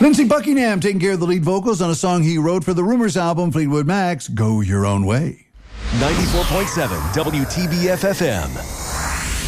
Lindsey Buckingham taking care of the lead vocals on a song he wrote for the Rumors album, Fleetwood Mac's Go Your Own Way. 94.7 WTBF FM.